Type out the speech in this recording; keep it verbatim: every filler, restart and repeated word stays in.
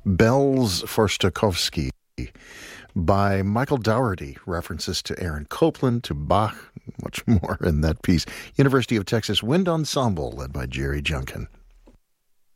Bells for Stokowski by Michael Dougherty. References to Aaron Copland, to Bach, much more in that piece. University of Texas Wind Ensemble, led by Jerry Junkin.